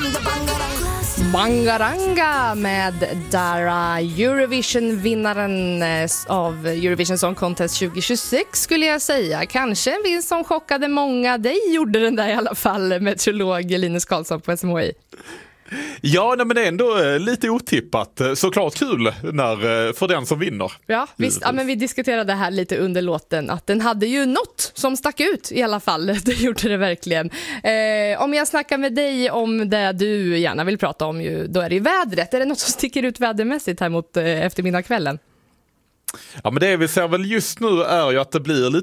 Bangaranga med Dara, Eurovision-vinnaren av Eurovision Song Contest 2026 skulle jag säga. Kanske en vinst som chockade många. Dig gjorde den där i alla fall, meteorolog Linus Karlsson på SMHI. Ja, men det är ändå lite otippat. Såklart kul för den som vinner. Ja, visst. Ja, men vi diskuterade här lite under låten att den hade ju något som stack ut i alla fall. Det gjorde det verkligen. Om jag snackar med dig om det du gärna vill prata om, då är det ju vädret. Är det något som sticker ut vädermässigt här mot eftermiddagskvällen? Ja, men det vi ser väl just nu är ju att det blir lite